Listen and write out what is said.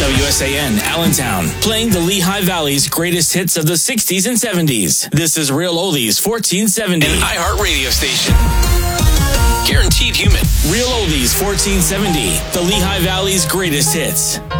WSAN, Allentown, playing the Lehigh Valley's greatest hits of the 60s and 70s. This is Real Oldies 1470. An iHeart radio station. Guaranteed human. Real Oldies 1470, the Lehigh Valley's greatest hits.